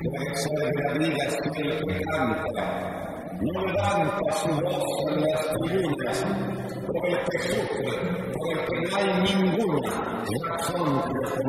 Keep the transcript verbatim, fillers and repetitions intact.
puede ser de la vida es el que canta. No levanta su voz en las tribunas, por el que sufre, por el que no hay ninguna razón que lo